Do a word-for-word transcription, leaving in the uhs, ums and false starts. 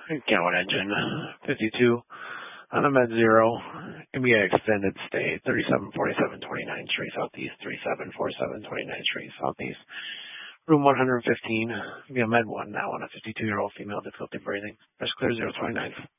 Gallon engine, fifty-two on the med zero. Gonna be an extended stay, thirty-seven forty-seven twenty-nine Street Southeast, thirty-seven forty-seven twenty-nine Street Southeast. Room one hundred fifteen, be a med one now on a fifty-two-year-old female difficulty breathing. Press clear zero twenty-nine.